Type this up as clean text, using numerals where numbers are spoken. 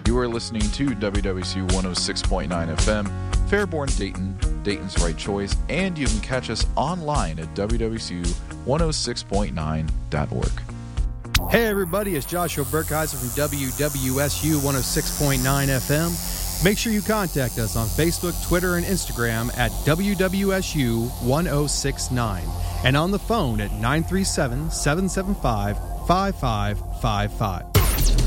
You are listening to WWSU 106.9 FM, Fairborn, Dayton, Dayton's right choice, and you can catch us online at WWSU106.9.org. Hey everybody, it's Joshua Burkheiser from WWSU 106.9 FM. Make sure you contact us on Facebook, Twitter, and Instagram at WWSU 1069 and on the phone at 937-775-5555.